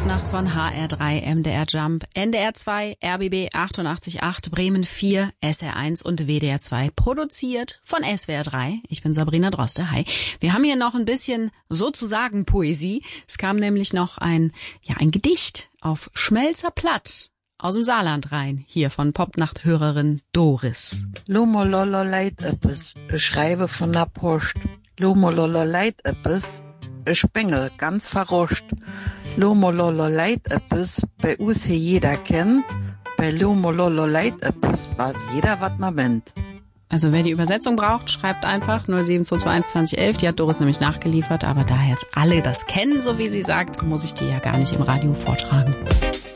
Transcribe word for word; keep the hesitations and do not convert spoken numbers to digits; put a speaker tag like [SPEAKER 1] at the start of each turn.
[SPEAKER 1] Popnacht von H R drei, M D R Jump, N D R zwei, R B B achtundachtzig Komma acht, Bremen vier, S R eins und W D R zwei. Produziert von S W R drei. Ich bin Sabrina Droste. Hi. Wir haben hier noch ein bisschen sozusagen Poesie. Es kam nämlich noch ein, ja, ein Gedicht auf Schmelzer Platt aus dem Saarland rein. Hier von Popnacht-Hörerin Doris.
[SPEAKER 2] Lomololo leid öppes, ich schreibe von der Post. Lomololo leid öppes, ich bengel ganz verroscht. Lomololo leid öppes, bei uns hier jeder kennt. Bei Lomololo leid öppes, weiß jeder, was man meint.
[SPEAKER 1] Also wer die Übersetzung braucht, schreibt einfach null sieben zwei zwei eins zwanzig elf. Die hat Doris nämlich nachgeliefert, aber daher jetzt alle das kennen, so wie sie sagt, muss ich die ja gar nicht im Radio vortragen.